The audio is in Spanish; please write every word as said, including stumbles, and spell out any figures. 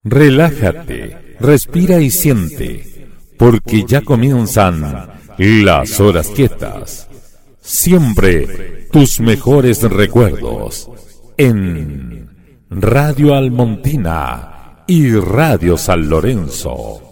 Relájate, respira y siente, porque ya comienzan las horas quietas. Siempre tus mejores recuerdos en Radio Almontina y Radio San Lorenzo.